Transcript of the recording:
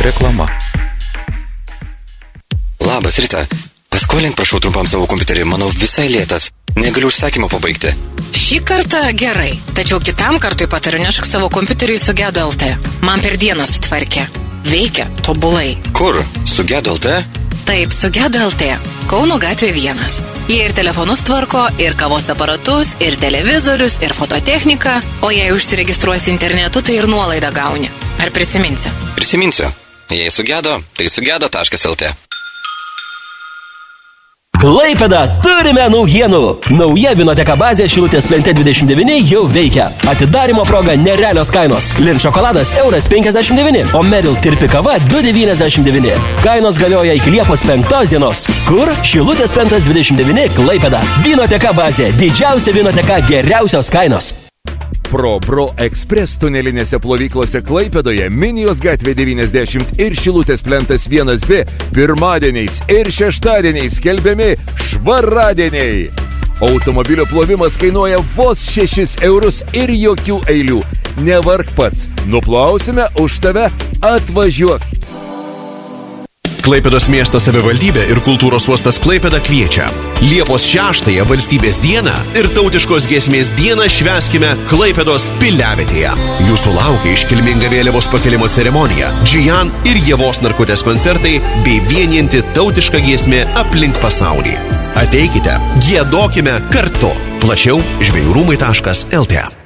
Reklama. Labas, Rita. Paskolink, prašau, trumpam savo kompiuterį. Manau, visai lėtas. Negaliu užsakymą pabaigti. Šį kartą gerai, tačiau kitam kartui patariu nešk savo kompiuterį į Sugedo LT. Man per dieną sutvarkė. Veikia tobulai. Kur? Sugedo LT? Taip, Sugedo LT. Kauno gatvė 1. Jie ir telefonus tvarko, ir kavos aparatus, ir televizorius, ir fototechniką. O jei užsiregistruosi internetu, tai ir nuolaidą gauni. Ar prisiminsi? Prisiminsiu. Jei sugedo, tai sugedo.lt. Klaipėda, turime naujienų. Nauja vinoteka bazė Šilutės plente 29 jau veikia. Atidarymo proga nerealios kainos. Lin šokoladas €1,59, o Meril tirpi kava €2,99. Kainos galioja iki Liepos 5 dienos. Kur? Šilutės plentas 29 Klaipėda. Vinoteka bazė, didžiausia vinoteka, geriausios kainos. Pro Express tunelinėse plovyklose Klaipėdoje, Minijos gatvė 90 ir Šilutės plentas 1B pirmadieniais ir šeštadieniais skelbiami švaradieniai. Automobilio plovimas kainuoja vos 6 eurus ir jokių eilių. Nevark pats, nuplausime už tave, atvažiuok. Klaipėdos miesto savivaldybė ir kultūros uostas Klaipėda kviečia. Liepos 6 valstybės dieną ir tautiškos giesmės dieną švęskime Klaipėdos piliavietėje. Jūsų laukia iškilminga vėliavos pakelimo ceremonija, Džijan ir Ievos Narkutės koncertai bei vienijanti tautiška giesmė aplink pasaulį. Ateikite, giedokime kartu. Plačiau žvejurūmai.lt.